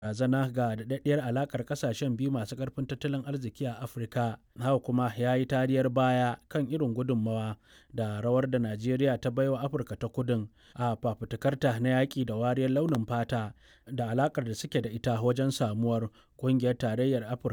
barazana ga daɗaɗɗiyar alaƙar ƙasashen biyu masu ƙarfin tattalin arziki a Afirka. Haka kuma ya yi tariyar baya kan irin gudunmawa da rawar da Najeriya ta baiwa Afirka ta Kudun a fafutukarta na yaƙi da wariyar launin fata da alaƙar da suke da ita wajen samuwar Ƙungiyar Tarayyar Afirka.